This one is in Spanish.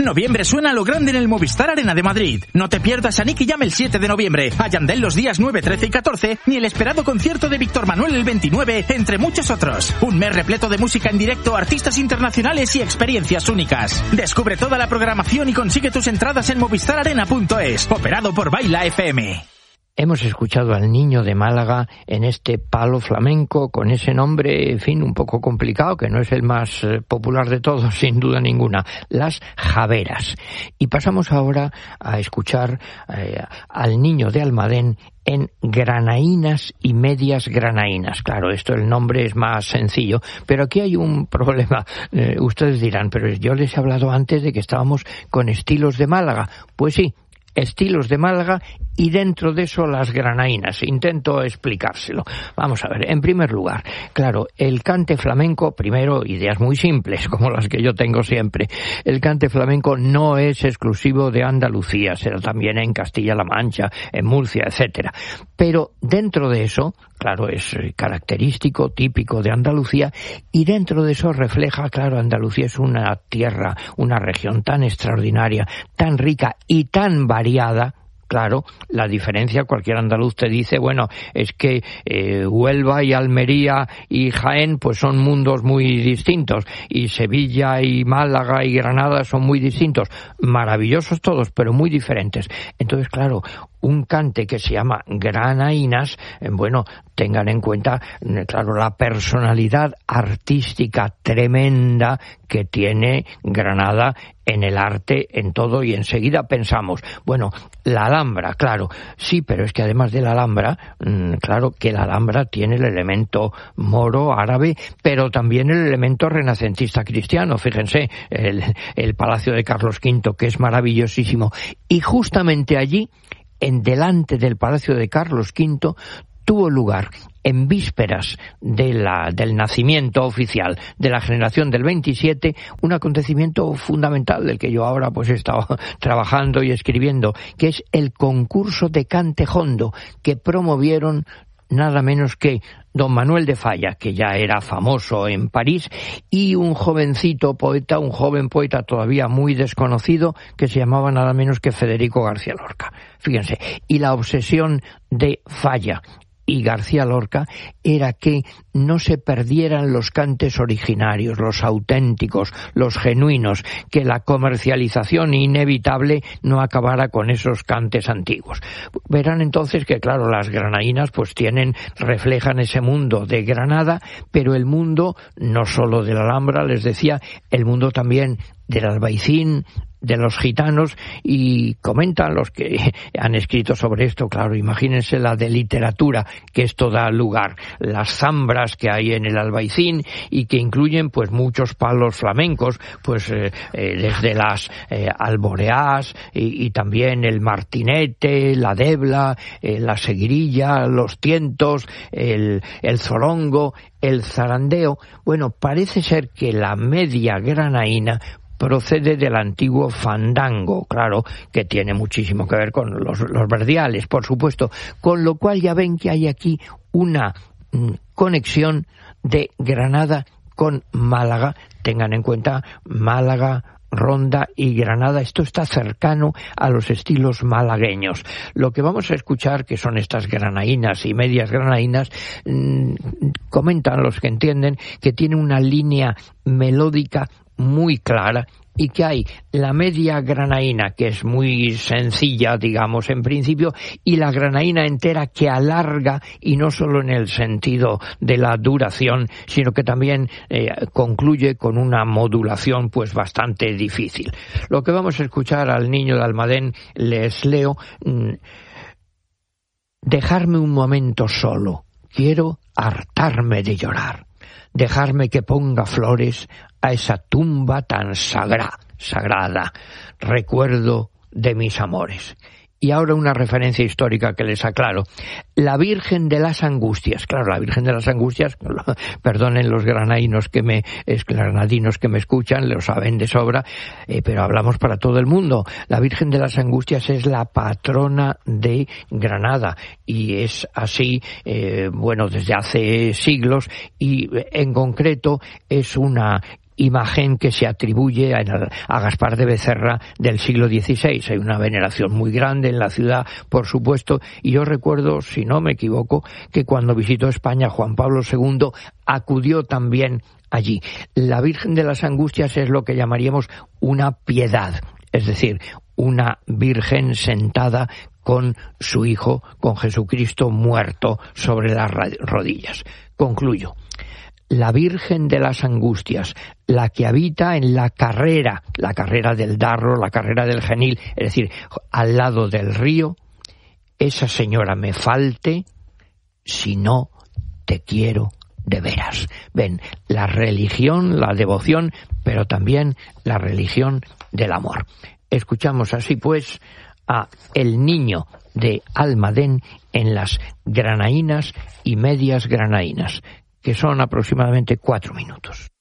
Noviembre suena a lo grande en el Movistar Arena de Madrid. No te pierdas a Nicky Jam el 7 de noviembre, a Yandel los días 9, 13 y 14, ni el esperado concierto de Víctor Manuel el 29, entre muchos otros. Un mes repleto de música en directo, artistas internacionales y experiencias únicas. Descubre toda la programación y consigue tus entradas en movistararena.es, operado por Baila FM. Hemos escuchado al Niño de Málaga en este palo flamenco con ese nombre, en fin, un poco complicado, que no es el más popular de todos, sin duda ninguna, Las Javeras. Y pasamos ahora a escuchar al Niño de Almadén en Granaínas y Medias Granaínas. Claro, esto el nombre es más sencillo, pero aquí hay un problema. Ustedes dirán, pero yo les he hablado antes de que estábamos con estilos de Málaga. Pues sí, estilos de Málaga, y dentro de eso las granaínas. Intento explicárselo. Vamos a ver, en primer lugar, claro, el cante flamenco, primero, ideas muy simples, como las que yo tengo siempre. El cante flamenco no es exclusivo de Andalucía, será también en Castilla-La Mancha, en Murcia, etcétera. Pero dentro de eso, claro, es característico, típico de Andalucía, y dentro de eso refleja, claro, Andalucía es una tierra, una región tan extraordinaria, tan rica y tan variada. Claro, la diferencia, cualquier andaluz te dice, bueno, es que Huelva y Almería y Jaén pues son mundos muy distintos, y Sevilla y Málaga y Granada son muy distintos, maravillosos todos, pero muy diferentes. Entonces, claro, un cante que se llama Granaínas, bueno, tengan en cuenta, claro, la personalidad artística tremenda que tiene Granada en el arte, en todo, y enseguida pensamos, bueno, la Alhambra, claro, sí, pero es que además de la Alhambra, claro que la Alhambra tiene el elemento moro, árabe, pero también el elemento renacentista cristiano. Fíjense, el Palacio de Carlos V, que es maravillosísimo, y justamente allí, en delante del Palacio de Carlos V, tuvo lugar en vísperas del nacimiento oficial de la generación del 27, un acontecimiento fundamental del que yo ahora pues he estado trabajando y escribiendo, que es el concurso de cante jondo que promovieron nada menos que don Manuel de Falla, que ya era famoso en París, y un jovencito poeta, un joven poeta todavía muy desconocido, que se llamaba nada menos que Federico García Lorca. Fíjense, y la obsesión de Falla y García Lorca era que no se perdieran los cantes originarios, los auténticos, los genuinos, que la comercialización inevitable no acabara con esos cantes antiguos. Verán entonces que, claro, las granaínas pues reflejan ese mundo de Granada, pero el mundo no solo de la Alhambra, les decía, el mundo también del Albaicín, de los gitanos, y comentan los que han escrito sobre esto, claro, imagínense la de literatura que esto da lugar, las zambras que hay en el Albaicín y que incluyen pues muchos palos flamencos, pues desde las alboreás y también el martinete, la debla, la seguirilla, los tientos, el zorongo, el zarandeo. Bueno, parece ser que la media granaína procede del antiguo fandango, claro, que tiene muchísimo que ver con los verdiales, por supuesto, con lo cual ya ven que hay aquí una conexión de Granada con Málaga. Tengan en cuenta Málaga, Ronda y Granada, esto está cercano a los estilos malagueños. Lo que vamos a escuchar, que son estas granaínas y medias granaínas, comentan los que entienden que tiene una línea melódica muy clara, y que hay la media granaína, que es muy sencilla, digamos, en principio, y la granaína entera, que alarga, y no solo en el sentido de la duración, sino que también concluye con una modulación pues bastante difícil. Lo que vamos a escuchar al Niño de Almadén, les leo: dejarme un momento solo, quiero hartarme de llorar, dejarme que ponga flores a esa tumba tan sagrada, recuerdo de mis amores. Y ahora una referencia histórica que les aclaro. La Virgen de las Angustias. Claro, la Virgen de las Angustias, perdonen los granadinos que me escuchan, lo saben de sobra, pero hablamos para todo el mundo. La Virgen de las Angustias es la patrona de Granada, y es así, desde hace siglos, y en concreto es una imagen que se atribuye a Gaspar de Becerra del siglo XVI. Hay una veneración muy grande en la ciudad, por supuesto, y yo recuerdo, si no me equivoco, que cuando visitó España Juan Pablo II acudió también allí. La Virgen de las Angustias es lo que llamaríamos una piedad, es decir, una Virgen sentada con su Hijo, con Jesucristo muerto sobre las rodillas. Concluyo. La Virgen de las Angustias, la que habita en la carrera del Darro, la carrera del Genil, es decir, al lado del río, esa señora me falte si no te quiero de veras. Ven, la religión, la devoción, pero también la religión del amor. Escuchamos así pues a El Niño de Almadén en las granaínas y medias granaínas, que son aproximadamente 4 minutos.